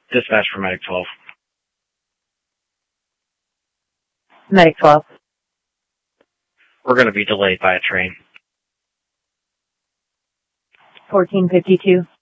Dispatch for Medic 12. Medic 12. We're going to be delayed by a train. 1452.